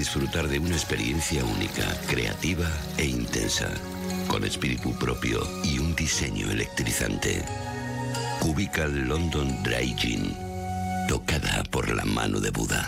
disfrutar de una experiencia única, creativa e intensa, con espíritu propio y un diseño electrizante. Cubical London Dry Gin, tocada por la mano de Buda.